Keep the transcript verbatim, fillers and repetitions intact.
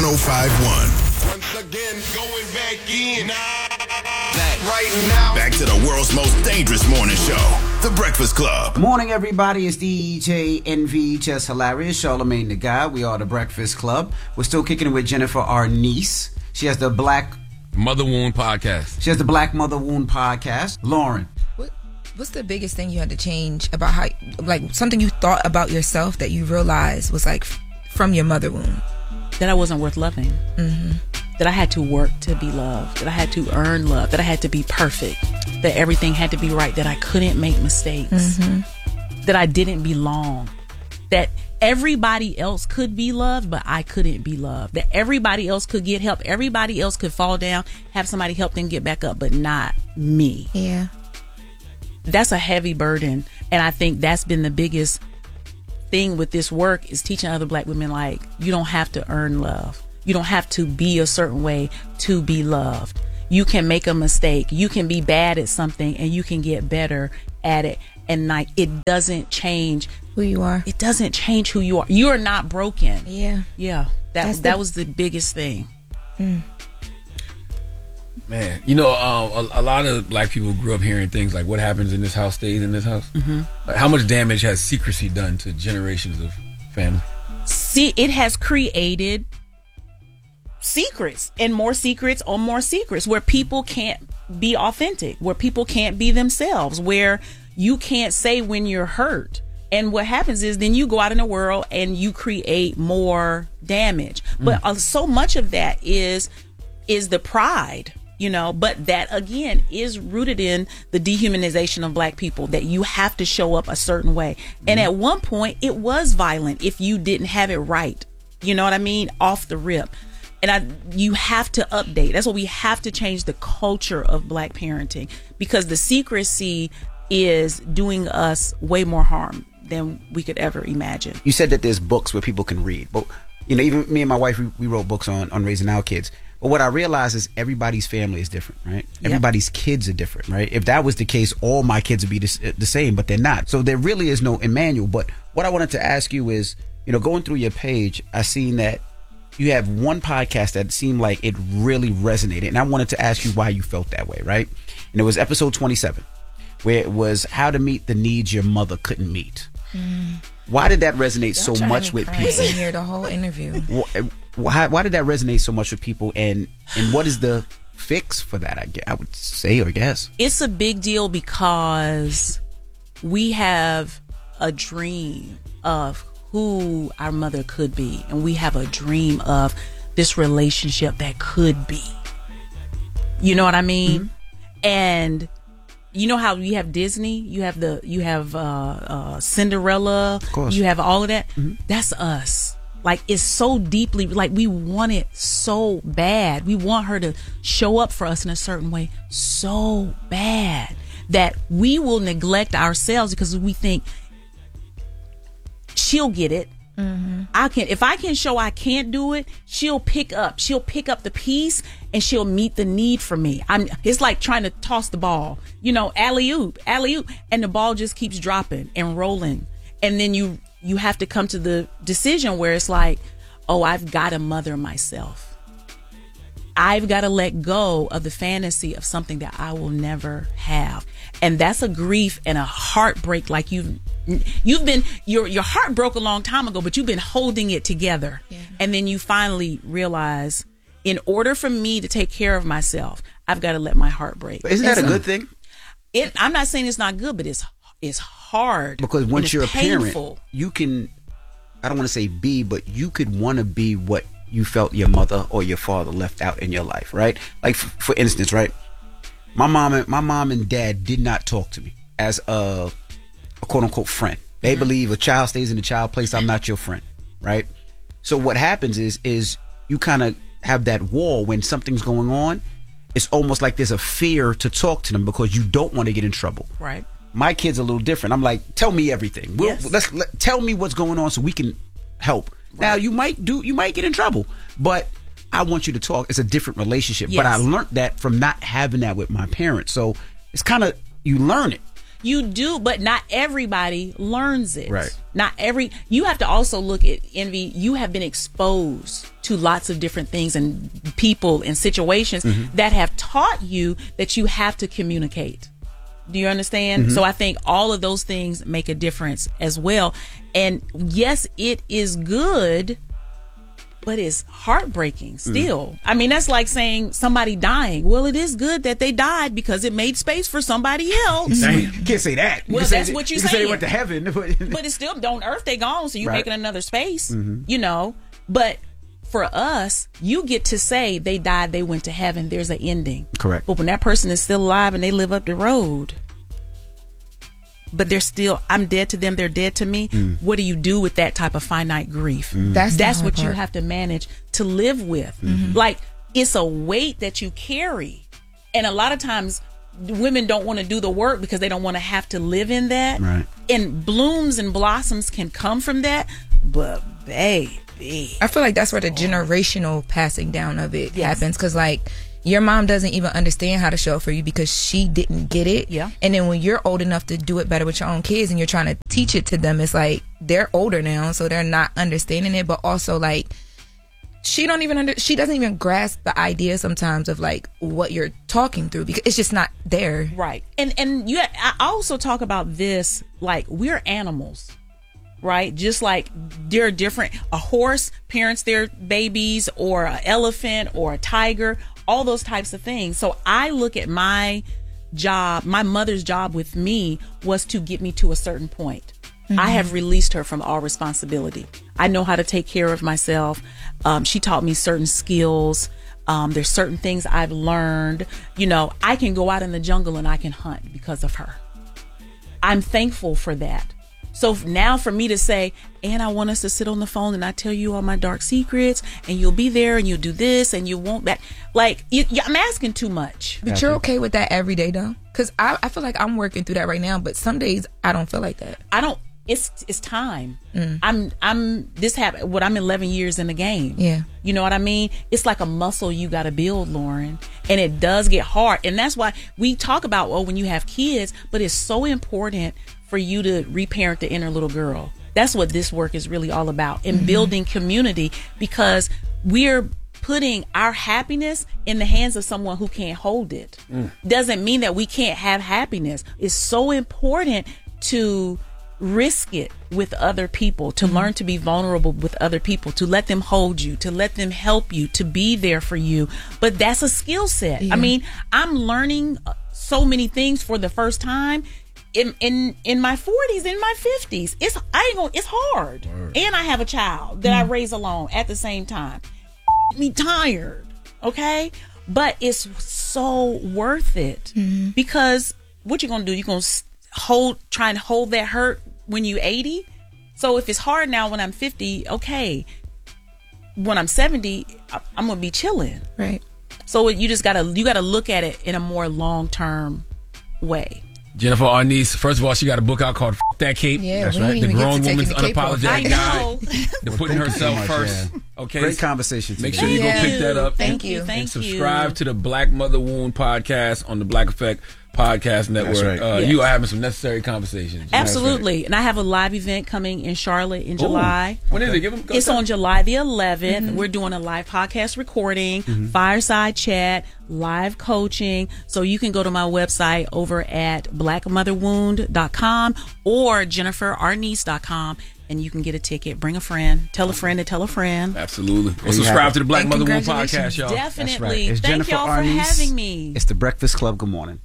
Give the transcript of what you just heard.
oh five point one. Once again, going back in. Back right now. Back to the world's most dangerous morning show, The Breakfast Club. Morning, everybody. It's D J N V, Just Hilarious, Charlamagne the Guy. We are The Breakfast Club. We're still kicking it with Jennifer, our niece. She has the Black Mother Wound Podcast. She has the Black Mother Wound Podcast. Lauren. What, what's the biggest thing you had to change about how, like, something you thought about yourself that you realized was, like, from your mother wound? That I wasn't worth loving. Mm-hmm. That I had to work to be loved. That I had to earn love. That I had to be perfect. That everything had to be right. That I couldn't make mistakes. Mm-hmm. That I didn't belong. That everybody else could be loved, but I couldn't be loved. That everybody else could get help. Everybody else could fall down, have somebody help them get back up, but not me. Yeah. That's a heavy burden. And I think that's been the biggest thing with this work, is teaching other Black women, like, you don't have to earn love. You don't have to be a certain way to be loved. You can make a mistake. You can be bad at something and you can get better at it. And, like, it doesn't change who you are. It doesn't change who you are. You are not broken. Yeah. Yeah. That That's that the- was the biggest thing. Mm. Man, you know, um, a, a lot of Black people grew up hearing things like, what happens in this house stays in this house. Mm-hmm. Like, how much damage has secrecy done to generations of family? See, it has created secrets and more secrets on more secrets, where people can't be authentic, where people can't be themselves, where you can't say when you're hurt. And what happens is then you go out in the world and you create more damage. Mm. But uh, so much of that is is the pride, you know, but that again is rooted in the dehumanization of Black people, that you have to show up a certain way. Mm. And at one point it was violent if you didn't have it right. You know what I mean? Off the rip. And I, you have to update. That's what we have to change, the culture of Black parenting, because the secrecy is doing us way more harm than we could ever imagine. You said that there's books where people can read, but you know, even me and my wife, we, we wrote books on on raising our kids. But what I realized is everybody's family is different, right? Yep. Everybody's kids are different, right? If that was the case, all my kids would be the, the same, but they're not. So there really is no manual. But what I wanted to ask you is, you know, going through your page, I seen that you have one podcast that seemed like it really resonated, and I wanted to ask you why you felt that way, right? And it was episode twenty-seven, where it was how to meet the needs your mother couldn't meet. Mm. Why did that resonate Y'all so much with people? In here the whole interview. Why, why did that resonate so much with people, and and what is the fix for that? I, I would say or guess it's a big deal because we have a dream of who our mother could be, and we have a dream of this relationship that could be. You know what I mean? Mm-hmm. And you know how you have Disney, you have the you have uh, uh, Cinderella, of course. You have all of that. Mm-hmm. That's us. Like, it's so deeply, like, we want it so bad. We want her to show up for us in a certain way so bad that we will neglect ourselves because we think she'll get it. Mm-hmm. I can, if I can show I can't do it, she'll pick up. She'll pick up the piece and she'll meet the need for me. I'm. It's like trying to toss the ball, you know, alley oop, alley oop, and the ball just keeps dropping and rolling, and then you you have to come to the decision where it's like, oh, I've got to mother myself. I've got to let go of the fantasy of something that I will never have, and that's a grief and a heartbreak. Like you've. You've been, your your heart broke a long time ago, but you've been holding it together. Yeah. And then you finally realize, in order for me to take care of myself, I've got to let my heart break. But isn't that it's, a good thing? It, I'm not saying it's not good, but it's it's hard. Because once you're painful. a parent, you can, I don't want to say be, but you could want to be what you felt your mother or your father left out in your life, right? Like, for, for instance, right? My mom and my mom and dad did not talk to me as a a quote unquote friend. They mm-hmm. believe a child stays in the child place. I'm not your friend, right? So what happens is is you kind of have that wall when something's going on. It's almost like there's a fear to talk to them because you don't want to get in trouble. Right. My kid's a little different. I'm like, tell me everything. We'll, yes. Let's let, tell me what's going on so we can help. Right. Now you might do you might get in trouble, but I want you to talk. It's a different relationship. Yes. But I learned that from not having that with my parents. So it's kind of, you learn it. You do, but not everybody learns it. Right. Not every, you have to also look at, Envy, you have been exposed to lots of different things and people and situations mm-hmm. that have taught you that you have to communicate. Do you understand? Mm-hmm. So I think all of those things make a difference as well. And yes, it is good, but it's heartbreaking still. Mm. I mean, that's like saying somebody dying. Well, it is good that they died because it made space for somebody else. You can't say that. You well, say that's that, what you're you saying. Say they went to heaven. But it's still, on earth they gone, so you're right. making another space, mm-hmm. you know. But for us, you get to say they died, they went to heaven. There's an ending. Correct. But when that person is still alive and they live up the road, but they're still, I'm dead to them, they're dead to me. Mm. What do you do with that type of finite grief? Mm. That's, That's what part. you have to manage to live with. Mm-hmm. Like, it's a weight that you carry. And a lot of times, women don't want to do the work because they don't want to have to live in that. Right. And blooms and blossoms can come from that. But, baby. I feel like that's where the generational passing down of it Yes. happens. Because, like, your mom doesn't even understand how to show up for you because she didn't get it. Yeah. And then when you're old enough to do it better with your own kids and you're trying to teach it to them, it's like they're older now, so they're not understanding it. But also, like, she don't even under, she doesn't even grasp the idea sometimes of like what you're talking through because it's just not there. Right. And and you, I also talk about this, like, we're animals. Right? Just like they're different. A horse parents their babies, or an elephant, or a tiger, all those types of things. So I look at my job, my mother's job with me was to get me to a certain point. Mm-hmm. I have released her from all responsibility. I know how to take care of myself. Um, she taught me certain skills. Um, there's certain things I've learned. You know, I can go out in the jungle and I can hunt because of her. I'm thankful for that. So now for me to say, and I want us to sit on the phone and I tell you all my dark secrets and you'll be there and you'll do this and you won't that. Like, you, you, I'm asking too much. But you're okay with that every day though? Because I, I feel like I'm working through that right now, but some days I don't feel like that. I don't, it's it's time. Mm. I'm, I'm, this happened, what, I'm eleven years in the game. Yeah. You know what I mean? It's like a muscle you got to build, Lauren. And it does get hard. And that's why we talk about, oh, when you have kids, but it's so important for you to reparent the inner little girl. That's what this work is really all about, in mm-hmm. building community, because we're putting our happiness in the hands of someone who can't hold it. Mm. Doesn't mean that we can't have happiness. It's so important to risk it with other people, to mm-hmm. learn to be vulnerable with other people, to let them hold you, to let them help you, to be there for you. But that's a skill set. Yeah. I mean, I'm learning so many things for the first time. In, in in my forties, in my fifties, it's I ain't gonna, it's hard. Word. And I have a child that mm. I raise alone at the same time. Me tired, okay? But it's so worth it mm-hmm. because what you gonna do? You gonna hold, try and hold that hurt when you eighty? So if it's hard now when I'm fifty, okay. When I'm seventy, I'm gonna be chilling, right? So you just gotta you gotta look at it in a more long term way. Jennifer Arnice, first of all, she got a book out called F*** That Cape. Yeah, that's right. The Grown Woman's Unapologetic Guide to Putting Herself much, First. Yeah. Okay. Great conversation. Make today. sure you yeah. go pick that up. Thank and, you. Thank and subscribe you. to the Black Mother Wound podcast on the Black Effect Podcast Network. Right. Uh, Yes. You are having some necessary conversations. Absolutely. Right. And I have a live event coming in Charlotte in July. Ooh. When is it? Give them, go it's tell. on July the eleventh. Mm-hmm. We're doing a live podcast recording, Mm-hmm. fireside chat, live coaching. So you can go to my website over at black mother wound dot com or jennifer arnice dot com and you can get a ticket. Bring a friend. Tell a friend to tell a friend. Absolutely. Well, you subscribe have to the Black And Mother Wound congratulations. podcast, y'all. Definitely. That's right. It's Thank Jennifer y'all for Arnice. having me. It's the Breakfast Club. Good morning.